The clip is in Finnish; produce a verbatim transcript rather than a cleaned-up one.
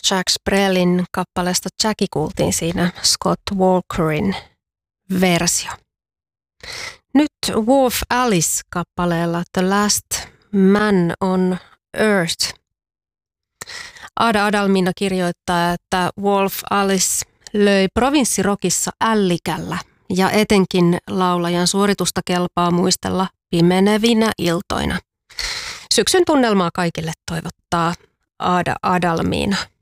Jack Brelin kappaleesta Jackie kuultiin siinä Scott Walkerin versio. Nyt Wolf Alice kappaleella The Last Man on Earth. Ada Adalmina kirjoittaa, että Wolf Alice löi provinssirokissa ällikällä ja etenkin laulajan suoritusta kelpaa muistella pimenevinä iltoina. Syksyn tunnelmaa kaikille toivottaa Ada Adalmina.